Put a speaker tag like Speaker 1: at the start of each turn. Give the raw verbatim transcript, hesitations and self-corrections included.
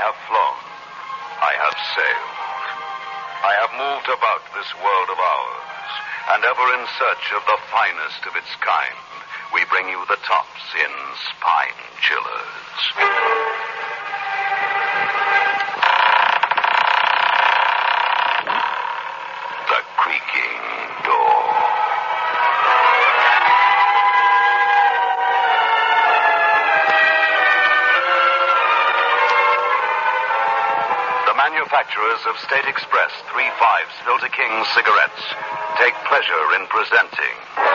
Speaker 1: have flown. I have sailed. I have moved about this world of ours, and ever in search of the finest of its kind, we bring you the tops in Spine Chillers. The creaking door. Manufacturers of State Express three fives Filter King cigarettes take pleasure in presenting